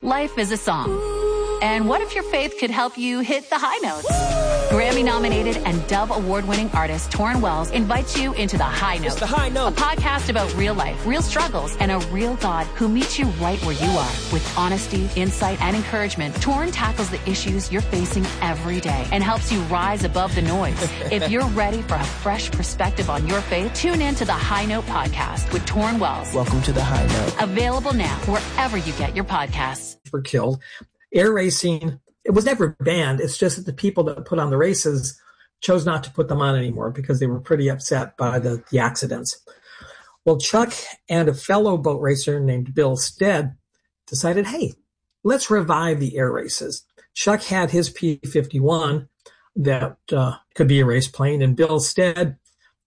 Life is a song. And what if your faith could help you hit the high notes? Grammy-nominated and Dove Award-winning artist Torrin Wells invites you into The High Note. It's The High Note. A podcast about real life, real struggles, and a real God who meets you right where you are. With honesty, insight, and encouragement, Torrin tackles the issues you're facing every day and helps you rise above the noise. If you're ready for a fresh perspective on your faith, tune in to The High Note podcast with Torrin Wells. Welcome to The High Note. Available now wherever you get your podcasts. Were killed. Air racing, it was never banned. It's just that the people that put on the races chose not to put them on anymore because they were pretty upset by the accidents. Well, Chuck and a fellow boat racer named Bill Stead decided, hey, let's revive the air races. Chuck had his P-51 that could be a race plane, and Bill Stead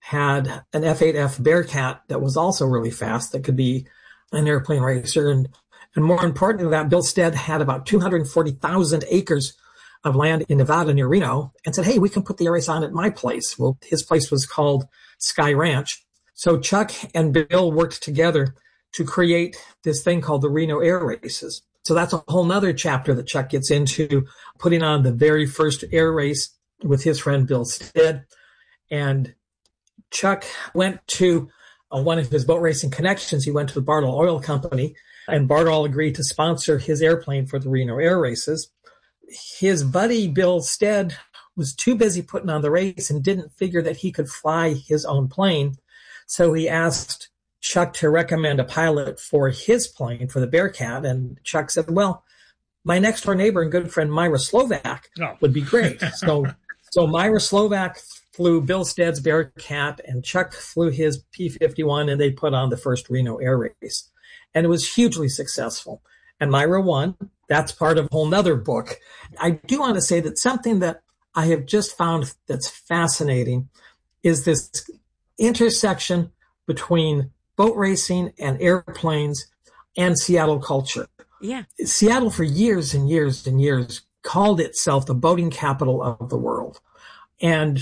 had an F-8F Bearcat that was also really fast that could be an airplane racer. And more important than that, Bill Stead had about 240,000 acres of land in Nevada near Reno and said, hey, we can put the air race on at my place. Well, his place was called Sky Ranch. So Chuck and Bill worked together to create this thing called the Reno Air Races. So that's a whole nother chapter that Chuck gets into, putting on the very first air race with his friend Bill Stead. And Chuck went to one of his boat racing connections. He went to the Bardol Oil Company, and Bardol agreed to sponsor his airplane for the Reno Air Races. His buddy Bill Stead was too busy putting on the race and didn't figure that he could fly his own plane. So he asked Chuck to recommend a pilot for his plane, for the Bearcat. And Chuck said, well, my next door neighbor and good friend Myra Slovak would be great. So Myra Slovak flew Bill Stead's Bearcat and Chuck flew his P-51, and they put on the first Reno Air Race. And it was hugely successful. And Myra won. That's part of a whole nother book. I do want to say that something that I have just found that's fascinating is this intersection between boat racing and airplanes and Seattle culture. Yeah. Seattle for years and years and years called itself the boating capital of the world. And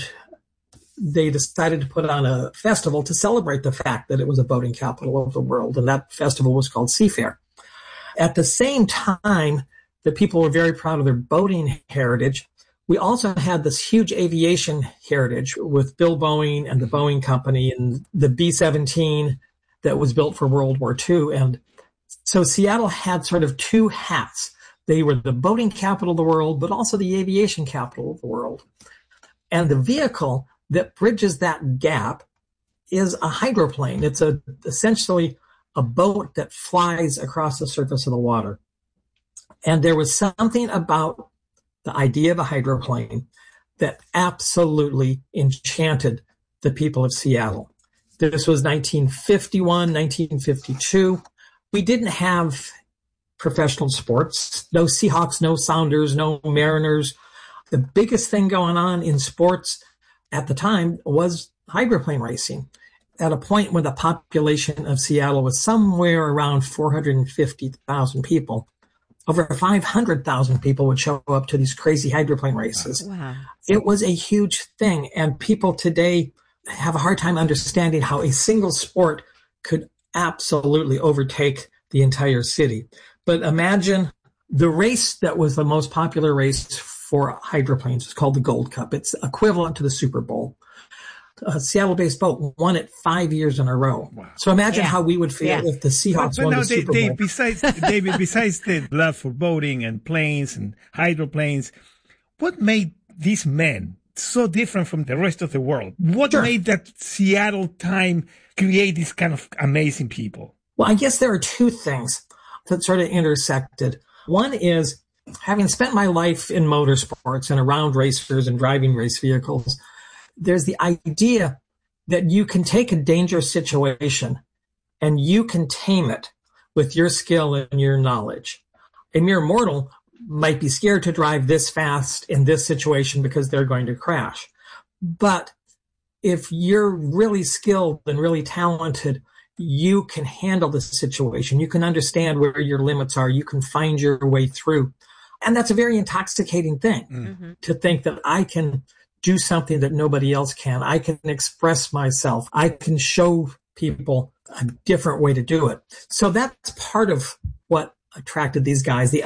they decided to put on a festival to celebrate the fact that it was a boating capital of the world. And that festival was called Seafair. At the same time that people were very proud of their boating heritage, we also had this huge aviation heritage with Bill Boeing and the Boeing Company and the B-17 that was built for World War II. And so Seattle had sort of two hats. They were the boating capital of the world, but also the aviation capital of the world. And the vehicle that bridges that gap is a hydroplane. It's essentially a boat that flies across the surface of the water. And there was something about the idea of a hydroplane that absolutely enchanted the people of Seattle. This was 1951, 1952. We didn't have professional sports, no Seahawks, no Sounders, no Mariners. The biggest thing going on in sports at the time was hydroplane racing. At a point when the population of Seattle was somewhere around 450,000 people, over 500,000 people would show up to these crazy hydroplane races. Wow. It was a huge thing, and people today have a hard time understanding how a single sport could absolutely overtake the entire city. But imagine the race that was the most popular race for hydroplanes. It's called the Gold Cup. It's equivalent to the Super Bowl. A Seattle-based boat won it 5 years in a row. Wow. So imagine how we would feel if the Seahawks won the Super Bowl. Besides the love for boating and planes and hydroplanes, what made these men so different from the rest of the world? What made that Seattle time create this kind of amazing people? Well, I guess there are two things that sort of intersected. One is, having spent my life in motorsports and around racers and driving race vehicles, there's the idea that you can take a dangerous situation and you can tame it with your skill and your knowledge. A mere mortal might be scared to drive this fast in this situation because they're going to crash. But if you're really skilled and really talented, you can handle the situation. You can understand where your limits are. You can find your way through. And that's a very intoxicating thing, to think that I can do something that nobody else can. I can express myself. I can show people a different way to do it. So that's part of what attracted these guys. The